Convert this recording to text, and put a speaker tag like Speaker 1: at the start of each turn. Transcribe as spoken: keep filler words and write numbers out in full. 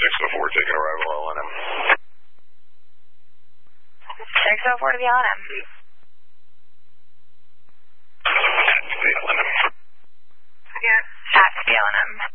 Speaker 1: six oh four, taking arrival L N M.
Speaker 2: six oh four to the L N M.
Speaker 1: At the L N M.
Speaker 2: Yeah. At the L N M.